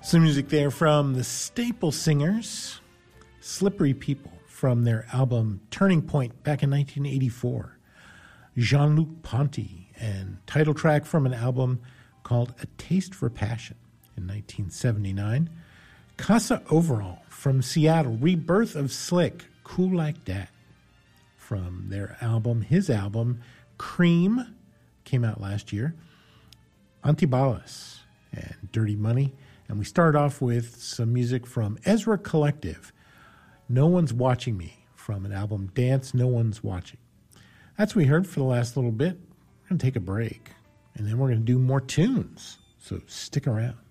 Some music there from the Staple Singers, Slippery People, from their album Turning Point back in 1984. Jean-Luc Ponty, and title track from an album called A Taste for Passion in 1979. Casa Overall from Seattle, Rebirth of Slick, Cool Like Dat, from their album, his album, Cream, came out last year. Antibalas and Dirty Money. And we start off with some music from Ezra Collective, No One's Watching Me, from an album, Dance, No One's Watching. That's what we heard for the last little bit. We're going to take a break, and then we're going to do more tunes, so stick around.